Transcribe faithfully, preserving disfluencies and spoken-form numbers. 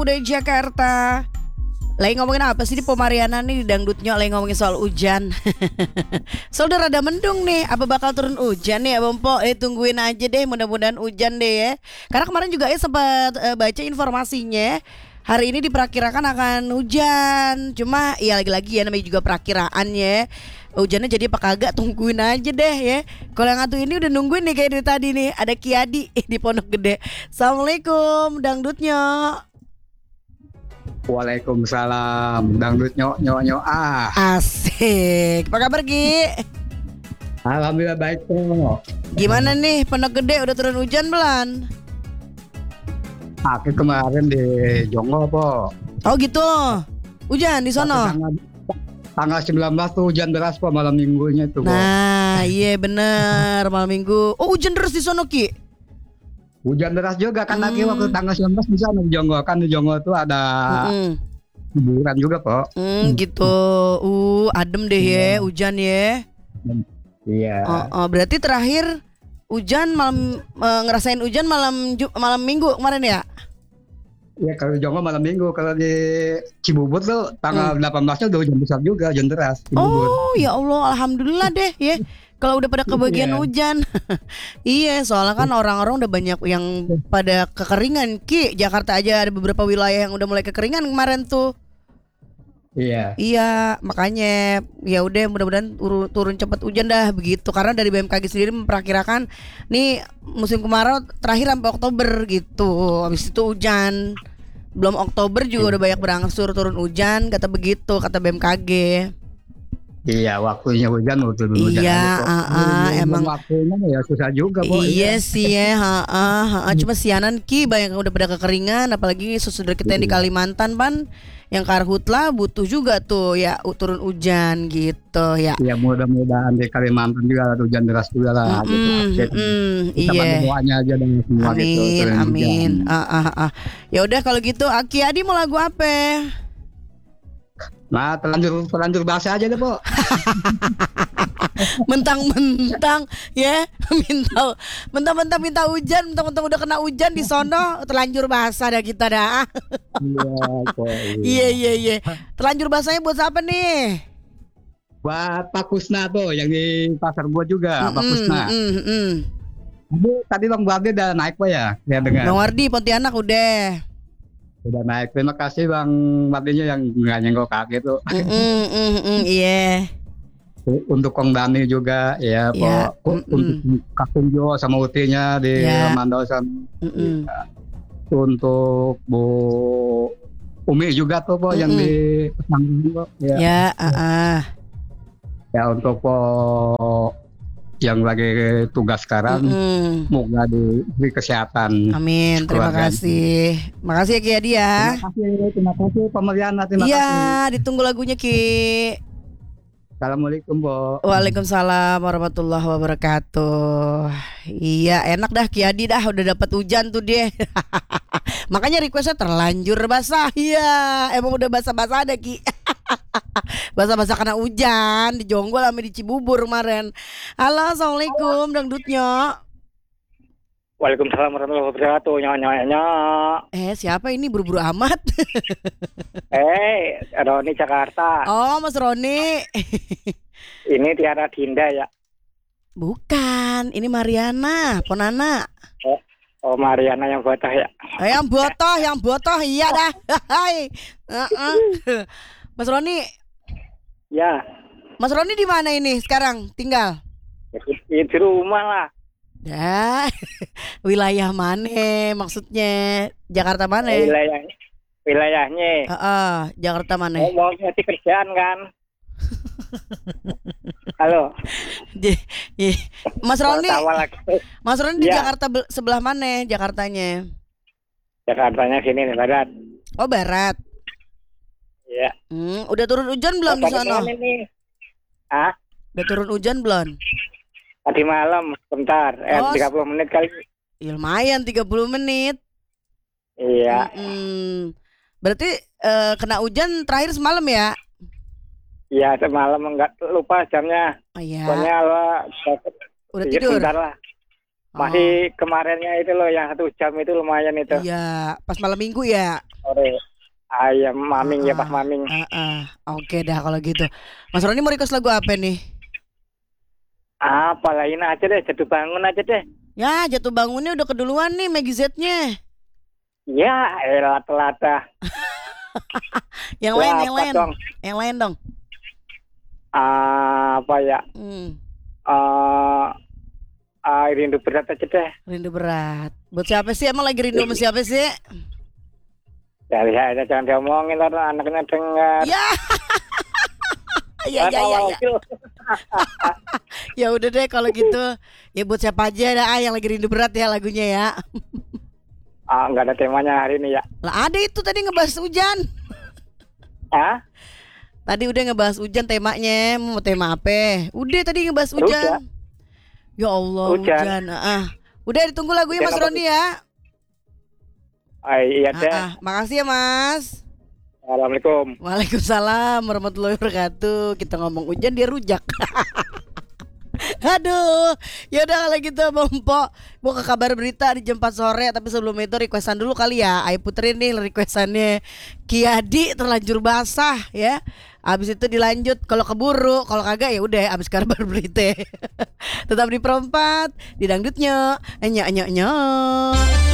Udah Jakarta. Lagi ngomongin apa sih di Pomariana nih, dangdutnya lagi ngomongin soal hujan. Soal udah rada mendung nih, apa bakal turun hujan nih ya Bompo? Eh tungguin aja deh, mudah-mudahan hujan deh ya. Karena kemarin juga eh sempat eh, baca informasinya, hari ini diperkirakan akan hujan. Cuma ya lagi-lagi ya namanya juga perakiraan ya. Hujannya jadi apa kagak, tungguin aja deh ya. Kalau yang satu ini udah nungguin nih kayak dari tadi nih, ada Kiadi di Pondok Gede. Assalamualaikum dangdutnya. Waalaikumsalam, dangdut nyok nyok nyok ah. Asik. Apa kabar Gi? Alhamdulillah baik tuh. Gimana nih Pondok Gede udah turun hujan belum? Aku kemarin di Jongo po. Oh gitu. Hujan di sono. Tanggal, tanggal sembilan belas tuh hujan deras po malam minggunya tuh. Nah, iya bener malam minggu. Oh hujan deras di sono Ki. Hujan deras juga kan Hmm. lagi waktu tanggal sembilan belas di sana di Jongo, kan di Jongo tuh ada Mm-mm. hiburan juga po. Hmm, gitu. Uh, adem deh ya hujan ya. Iya. Oh, oh, berarti terakhir hujan malam eh, ngerasain hujan malam Ju- malam minggu kemarin ya? Iya kalau di Jongo malam minggu, kalau di Cibubur tuh tanggal delapan belasnya udah hujan besar juga, hujan deras. Cibubur. Oh ya Allah, alhamdulillah deh ya. Kalau udah pada kebagian Iya. hujan. Iya, soalnya kan orang-orang udah banyak yang pada kekeringan. Ki, Jakarta aja ada beberapa wilayah yang udah mulai kekeringan kemarin tuh. Iya. Iya, makanya ya udah mudah-mudahan turun, turun cepat hujan dah begitu. Karena dari B M K G sendiri memperkirakan nih musim kemarau terakhir sampai Oktober gitu. Habis itu hujan. Belum Oktober juga udah banyak berangsur turun hujan, kata begitu kata B M K G. Iya, waktunya hujan waktu dulu hujan Iya, aja, Po. ah, ah, Belum emang waktunya ya susah juga po. iya sih ya, ha, ha, ha. Cuma sianan Ki banyak yang udah pada kekeringan, apalagi saudara kita yang di Kalimantan pan, yang karhutla butuh juga tuh ya u- turun hujan gitu ya. Ya mudah-mudahan di Kalimantan juga ada hujan deras juga lah gitu. Mm-mm, Kita mm-mm, kita bantu iya. doanya aja dengan semua gitu. Amin, turun amin. hujan. Ah, ah, ah. Ya udah kalau gitu, Aki Adi mau lagu apa? Nah, terlanjur terlanjur bahasa aja deh po. Mentang-mentang ya, minta mentang-mentang minta hujan, mentang-mentang udah kena hujan di sono, terlanjur basah dah kita dah. Iya po. Iya iya iya. Terlanjur basahnya buat siapa nih? Buat Pak Kusna tuh yang di pasar buat juga, Pak Mm-mm, Kusna. mm-mm, mm-mm. Tadi, tadi Bang Bardi udah naik po ya? Ya dengar. Bang Wardi Pontianak udah. Udah naik. Terima kasih Bang Bardinya yang nggak nyenggol kaki tuh. Mm-mm, mm-mm, Iya. Untuk Kong Dani juga ya po. Ya, Untuk mm-mm. Kakung Jo sama Utinya di Ya. Mando sama Mm-mm. untuk Bu Umi juga tuh po yang Mm-mm. di Pesanggung po. Ya. Ya, ah, ah. Ya untuk po yang lagi tugas sekarang, Mm-mm. semoga diberi kesehatan. Amin. Terima keluarga. kasih. Makasih ya Ki Adi ya. Terima kasih, terima kasih Pemeliana, terima Iya, kasih. ditunggu lagunya Ki. Assalamualaikum po. Waalaikumsalam warahmatullahi wabarakatuh. Iya, enak dah Ki Adi dah udah dapat hujan tuh dia. Makanya requestnya terlanjur basah. Iya, emang udah basah-basah ada Ki. Basah-basah karena hujan di Jonggol sama di Cibubur kemarin. Halo, assalamualaikum dangdutnya. Waalaikumsalam warahmatullahi wabarakatuh. Nyonya-nyonya. Eh, siapa ini buru-buru amat? Eh, Roni Jakarta. Oh, Mas Roni. Ini Tiara Dinda ya. Bukan, ini Mariana, Ponana. Oh, oh Mariana yang botah ya. Eh, yang botoh, yang botoh, iya dah. Hai. Heeh. Mas Roni, Ya, Mas Roni di mana ini sekarang tinggal? di, di rumah lah. Ya, wilayah mana maksudnya? Jakarta mana? Wilayah, wilayahnya. Heeh, Jakarta mana? Mau mau nyari kerjaan kan? Halo. Di- i- Mas Roni, Tawa lagi. Mas Roni di Ya. Jakarta be- sebelah mana? Jakartanya? Jakartanya sini nih barat. Oh, barat. Ya. Hmm, udah turun hujan belum di Bapak sana? gimana nih? Ah, Udah turun hujan belum? tadi malam sebentar. Eh, Oh, tiga puluh menit kali. Ya, lumayan tiga puluh menit. Iya. Mm-mm. Berarti eh, kena hujan terakhir semalam ya? Iya, semalam enggak lupa jamnya. Oh iya. Pokoknya lo Udah sedikit tidur. bentar lah. Masih kemarinnya itu loh yang satu jam itu lumayan itu. Iya, pas malam minggu ya. Sore. Ayam maming ya Ah, pas maming. ah, ah. Oke dah kalau gitu. Mas Roni mau request lagu apa nih? Apa lain aja deh, jatuh bangun aja deh. Ya, jatuh bangunnya udah keduluan nih Maggie Z-nya. Ya, elah telata. Yang lain, yang Apa lain. dong? Yang lain dong. Ah, apa ya? Hmm, Eh, ah, rindu berat aja deh. rindu berat. Buat siapa sih? Emang lagi rindu sama siapa sih? Dari saya jangan diomongin lah anaknya dengar. Ya. Ya, ya, ya, ya. Ya udah deh kalau gitu. Ya buat siapa aja dah ah, yang lagi rindu berat ya lagunya ya. Ah, nggak ada temanya hari ini ya. Lah ada itu tadi ngebahas hujan. Ah, Tadi udah ngebahas hujan temanya. Mau tema apa? Udah tadi ngebahas Udah. hujan. Ya Allah Hujan. hujan. Ah, ah. Udah ditunggu lagunya Hujan Mas apa Roni ya. ah, iya Ah, deh. ah. Makasih ya Mas. Assalamualaikum. Waalaikumsalam warahmatullahi wabarakatuh. Kita ngomong hujan dia rujak. Aduh, yaudah kalau gitu Bang Po, mau ke kabar berita di jam empat sore. Tapi sebelum itu requestan dulu kali ya. Ayo puterin nih requestannya Kiadi Terlanjur Basah ya. Abis itu dilanjut kalau keburu, kalau kagak ya udah abis kabar berita. Tetap di perempat, di dangdutnya, nyok nyok nyok.